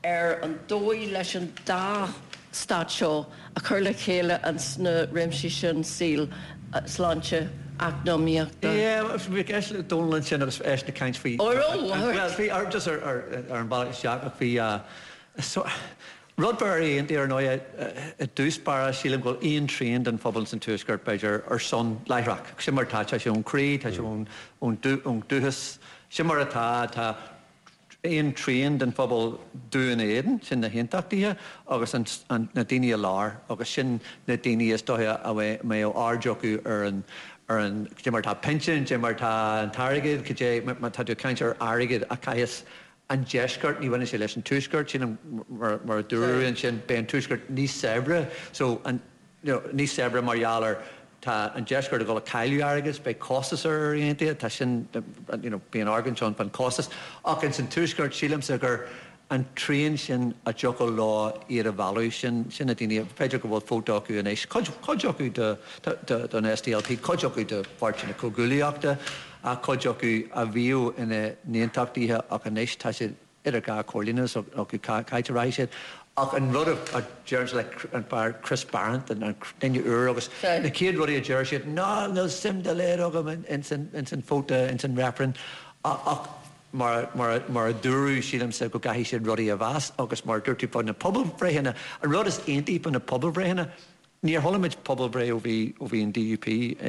an dói leis an dá stad seo a chur le chéile an sna réimsí sin síl sláinte acnomíochta. Bhí eis le dólan sin agus eis na caint faoi. Bhí just ar an bailach seach ach bhí Rodbury in ar nóid a dúspara sílim goil íon tríon den phobal san túisgurt beidir ar son leithreach. Sin mar tá sé ón crí, tá sé ón dúthas, sin mar atá tá éon tríon den phobal dúin éan sin na hintachtaithe agus na daine lár agus sin na daine is dóthe a bheith mé ó ardjocu ar an mar tá pension, mar tá an tarigid, tá tú caint ar arigid a caias an jeisgurt ní bhaine sé leis an túisgurt sin mar dúiríonn sin be an túisgurt níos sebre, so níos sebre margheallar tá an jeisgurt a go le caiiliú agus be costas ar orienté tá sin bí an argan seán fan costas ach in san túisgurt sílam sa gur an tríon sin a jocal lá ar a bhú sin a daine féidir go bhfuil fótáú in éis coideocu don SDLP coideocu de bhairte na cógúlaíochta a coideocu a bhíú ina níontáchtaithe ach an éis tá sé ar a gá cholínas ach go caiiteráid sé ach an rud a Germs le an bar Chris Barrett an daine uair agus na céad rudí a Germs siad nó sim de léir agam in san fóta in san rapran ach mar a dúrú sílam sa go gaithí sé rudí a bhas agus mar dúirtí fáin na pobl bréhanna an rud is aontaí fan na pobl bréhanna níor tholamid pobl bré ó bhí an DUP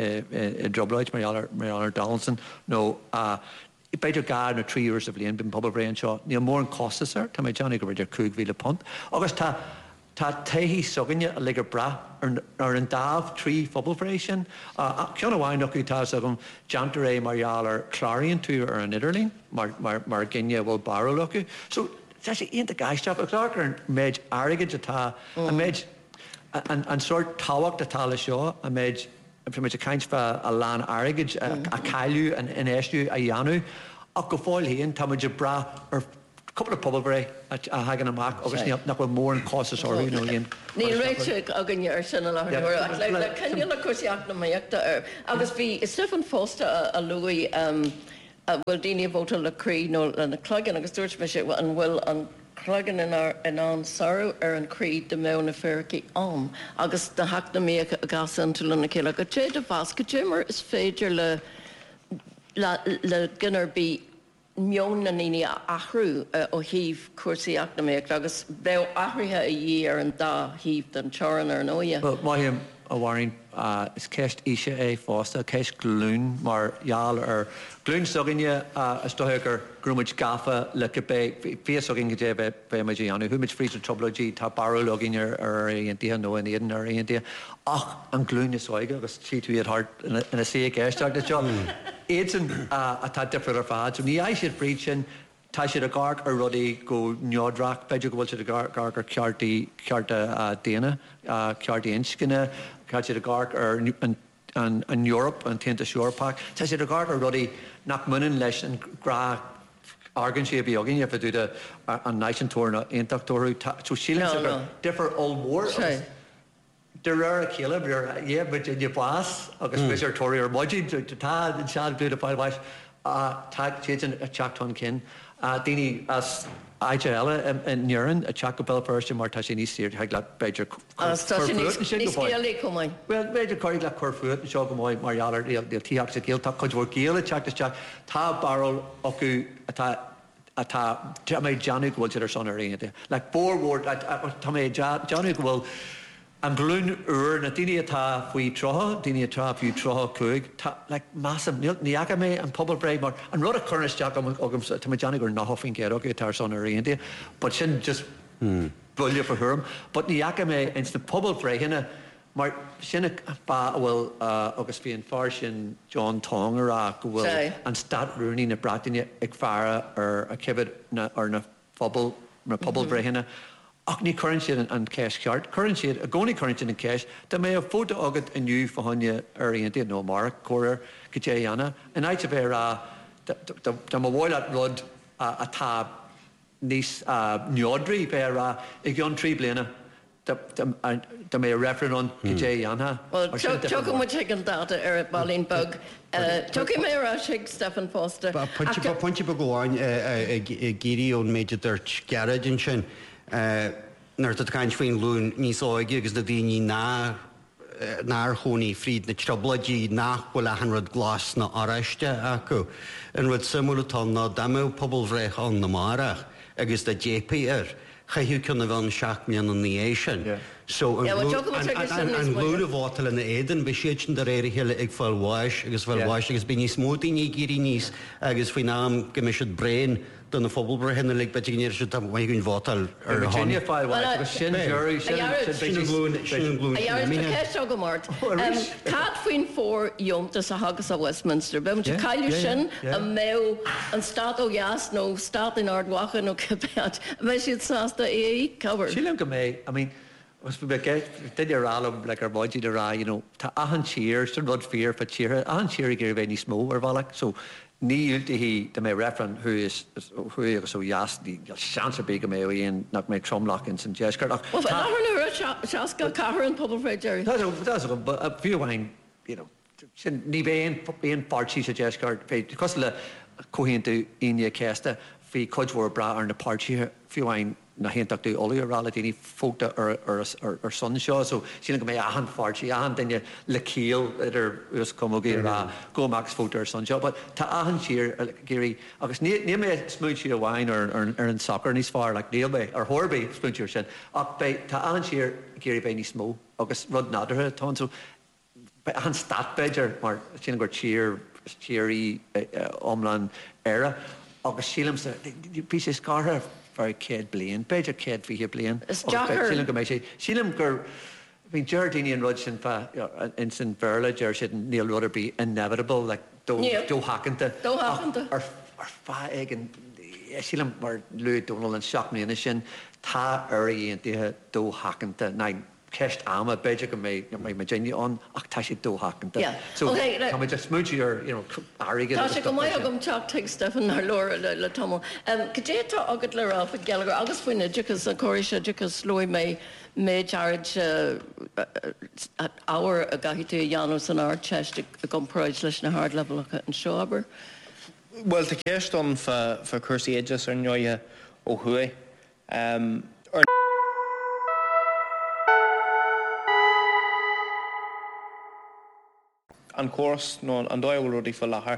i Droblaid mar Donaldson nó I beidir gar na 3 years of blian bin pobl bréan seo níor mór an costasar tá méid Johnny go beidir 2,000 pont agus tá taihí soganne a ligur bra ar an dámh 3 phobal bré sin ceanna bhhain acu tá agam jantar é margheall ar chláiríonn tú ar an Idirlín mar ginne bhfuil barú acu so tá sé onanta gaiisteach a chláir ar méid airigid atá a méid an sort táhacht atá le seo a méid a caint fa a lán airigid a caiiliú an éisú a dheanú ach go fáil híonn tá muidir bra ar couple of pobl bray a hagan amach agus nach bhfuil mór an costas orú nó líon. Níl réite agan ar sin le cenne le cuasaíach na maiachta ar agus bhí is sifan fósta a luí bhfuil daine bóta le crí nó na cloigeann agus dúirt me sé an bhfuil an cloigeann in an saoú ar an crí de mé na fearcaí am agus na haachna méocha a gas an tú lena céile go té de bhas go démar is féidir le ginnar bí mion na níine ahrú ó híh cuasaíach na méocht agus bheith ahrithe a dhí ar an dá híh den teran ar an óia. Maithim a bhhaing is ceist ise é fásta ceist glún mar gheall ar glún soginne is dóthe gur grúmuid gafa le go fé sogin go dé be me anú thuid frís troblogí tá barú login ar aontíhe nó in éan ar aontíhe ach an glún is oige agus si tú iad hart ina sé geisteach de seo éan atá difriúil ar fád ní éis siad fríd sin tá siad a gard ar rudaí go neodraach beidir go bhfuil siad a gard ar cearta déana cearta inscinne cá siad a gard ar an Europe an Tainta Siorpach tá siad a gard ar rudaí nach munnen leis an grá argan sé bhí agin fa dúda an nation túna intachtóú tú sílan differ all mór de rare a chéile but in bás agus Mr. Tory or Mudgy tá in sean dúda fáilhais tá chéan a teachtón cin daoine as aide eile in Nuran a teach go Belfast mar tá sé níos tíir heag le beidir well beidir choir le chuirfuúd an seo go maiid margheallar díal tíach sa céal tá chuid bhór céal teach tá barrel acu atá méid Johnny go bhfuil ar son ar aonanta le bórhór tá méid Johnny go bhfuil an glún uair na daine atá faoi trotha daine atá fiú trotha chuig le massive níacha mé an pobl breid mar an rud a chuirneteach agam tá Johnny gur nachhofinn céad acu tar son ar aonanta but sin just bulle for thum but níacha mé ins na pobl breihinne mar sinna ba bhfuil agus bhí an far sin John Tongar a go bhfuil an stad rúnaí na brataine ag fearra ar a cibid ar na pobl breihinne ach ní chuann siad an ceis ceart chuann siad a gcónaí chuann siad an ceis tá mé a fóta agad aniu fáinne ar aontaí nó mar choir go dé anna an áit a bheith tá má bhil rud atá níos neodraí bheith i gceann 3 bliana da mé referen on gé anha. Well, tucha mu an data ar Balín bug. Tucha mé ra sig Stephen Foster. Pointí be goáin géirí ón méidir dúirt garagin sin nar a caiint faoin lún níos áige agus do bhíní náir chonaí fríd na trobladí nachhfuil an rud glas na áraiste acu. An rud simúlatá ná damú pobl bhreich an na marach agus de JPR. Chaithú cynna bhán 7 million an níéis. So an lúna bhátal in na éan be siad sin de réir heile ag fáilháis agus fáilháis agus bí níos mótaí ní géirí níos agus faoi nám gomisisiid brein don na fphobal bre henna le beidir gnéir se tam bhaigún bhátal ar Virginia fáilháis agus sin jury sin glún. go mát. Cad faoin fór iomtas a hagus a Westminster. Be mu caiú sin a mé an stát ó jas nó stát in ardhacha nó cebbeat. Bheit siad sásta é cover. Sílim go mé, I mean, was we get did your alum like our body the ra, you know, ta ahan cheer, so not fear for cheer, ahan cheer give any small or valak. So ní he the may reference who is so yas the chance of big me and not my tromlock and some jazz card. Well, Shaska Carr and Pubble Fred Jerry. That's a few wine, you know, ní being party a jazz card because the cohen to Inia Kesta fi Codgewar bra or the party few wine na héntaach tú olaí rála daoine fógta ar sunseo, so sína go mé ahan fartí, ahan daine le cíal idir ús comógaí rá go max fógta ar sunseo, but tá ahan siar géirí agus ní mé smúid siar a bhhain ar an soccer níos far, like níl mé ar thuirbí smúid siar sin, ach tá ahan siar géirí bé níos mó, agus rud nádartha tá, so ahan stat beidir mar sína gur tíirí omlan éire, agus sílam sa pí sé scartha very kid blian, better kid for you blian. Sílim go méid sílim gur bhín Jardini and Rudson in St. Verla, Jershid Neil Rutherby inevitable, like do hackanta. Ar fa egin sílim mar Louis Donald and shock me in sin tá airí and do hackanta nine. Keist ama beide go mé Virginia on ach tá sé dó hackanta. So can we just smooch your, you know, arrogant. Tá sé go mai agam teach take Stephen ar Laura le tomo. Cadéta agad le Ralph Gallagher agus faoine dicas a choirse dicas loi mé jarrad hour a gahite Janus an art chest a gompraid leis na hard level an seober. Well, the keist on for Cursey Edges ar nyoia ó hui. An chorus no an dóibh rudí for láthair